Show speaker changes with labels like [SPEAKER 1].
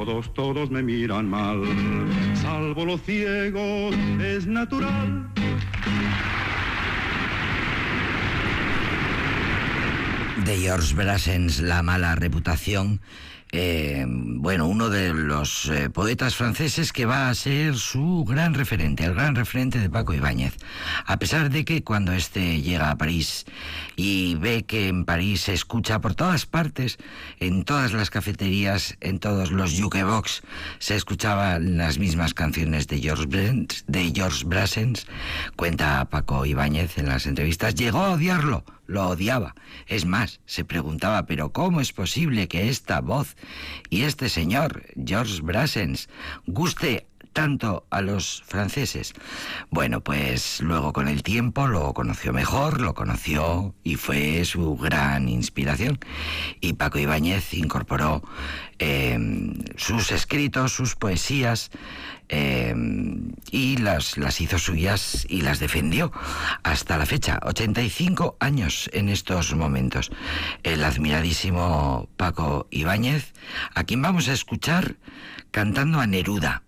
[SPEAKER 1] todos me miran mal, salvo los ciegos, es natural.
[SPEAKER 2] De Georges Brassens, La mala reputación. Uno de los poetas franceses que va a ser su gran referente, el gran referente de Paco Ibáñez. A pesar de que cuando este llega a París y ve que en París se escucha por todas partes, en todas las cafeterías, en todos los jukebox, se escuchaban las mismas canciones de Georges Brassens, cuenta Paco Ibáñez en las entrevistas, llegó a odiarlo. Lo odiaba. Es más, se preguntaba, ¿pero cómo es posible que esta voz y este señor, Georges Brassens, guste tanto a los franceses? Bueno, pues luego con el tiempo lo conoció mejor, lo conoció y fue su gran inspiración. Y Paco Ibáñez incorporó sus escritos, sus poesías, y las hizo suyas y las defendió hasta la fecha. 85 años en estos momentos. El admiradísimo Paco Ibáñez, a quien vamos a escuchar cantando a Neruda.